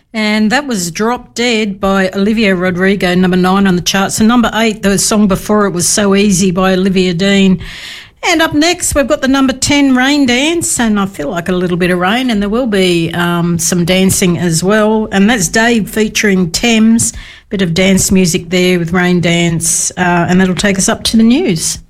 And that was Drop Dead by Olivia Rodrigo, number 9 on the charts. And number 8, the song before it was So Easy by Olivia Dean. And up next, we've got the number 10, Rain Dance, and I feel like a little bit of rain, and there will be some dancing as well. And that's Dave featuring Thames, bit of dance music there with Rain Dance, and that'll take us up to the news.